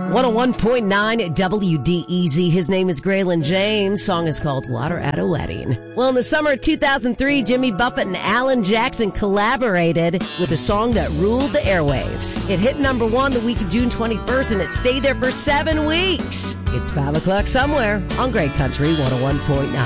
101.9 WDEZ. His name is Graylin James. Song is called Water at a Wedding. Well, in the summer of 2003, Jimmy Buffett and Alan Jackson collaborated with a song that ruled the airwaves. It hit number 1 the week of June 21st, and it stayed there for 7 weeks. It's 5 o'clock somewhere on Great Country 101.9.